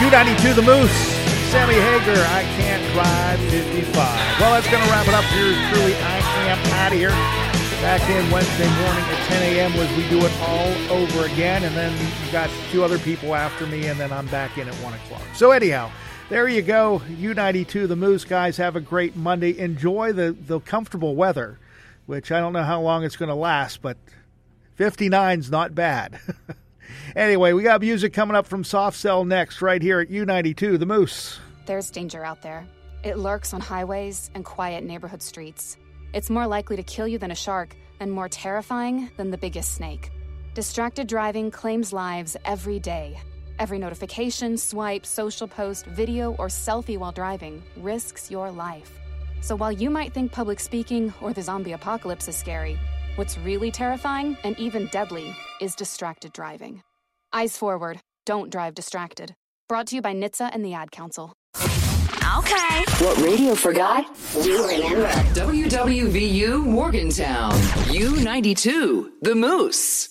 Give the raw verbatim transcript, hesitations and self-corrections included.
U ninety-two The Moose, Sammy Hagar, I Can't Drive fifty-five. Well, that's going to wrap it up here. Truly, I am out of here. Back in Wednesday morning at ten a.m. was we do it all over again, and then you got two other people after me, and then I'm back in at one o'clock. So anyhow, there you go. U ninety-two The Moose, guys. Have a great Monday. Enjoy the, the comfortable weather, which I don't know how long it's going to last, but fifty-nine's not bad. Anyway, we got music coming up from Soft Cell next right here at U ninety-two The Moose. There's danger out there. It lurks on highways and quiet neighborhood streets. It's more likely to kill you than a shark and more terrifying than the biggest snake. Distracted driving claims lives every day. Every notification, swipe, social post, video, or selfie while driving risks your life. So while you might think public speaking or the zombie apocalypse is scary, what's really terrifying and even deadly is distracted driving. Eyes forward. Don't drive distracted. Brought to you by N H T S A and the Ad Council. Okay. What radio forgot, we remember. W W V U Morgantown. U ninety-two The Moose.